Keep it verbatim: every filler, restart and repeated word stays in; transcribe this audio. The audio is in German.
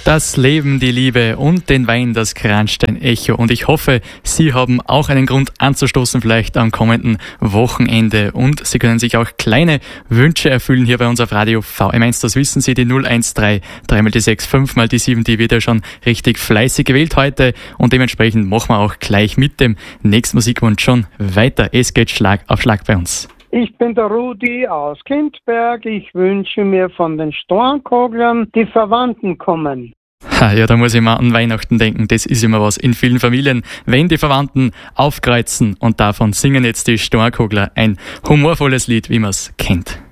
Das Leben, die Liebe und den Wein, das Kranstein-Echo. Und ich hoffe, Sie haben auch einen Grund anzustoßen, vielleicht am kommenden Wochenende. Und Sie können sich auch kleine Wünsche erfüllen hier bei uns auf Radio V M eins. Das wissen Sie, die null eins drei, drei mal die sechs, fünf mal die sieben, die wird ja schon richtig fleißig gewählt heute. Und dementsprechend machen wir auch gleich mit dem nächsten Musikwunsch schon weiter. Es geht Schlag auf Schlag bei uns. Ich bin der Rudi aus Kindberg. Ich wünsche mir von den Stornkoglern die Verwandten kommen. Ha, ja, da muss ich mal an Weihnachten denken. Das ist immer was in vielen Familien, wenn die Verwandten aufkreuzen. Und davon singen jetzt die Stornkogler ein humorvolles Lied, wie man es kennt.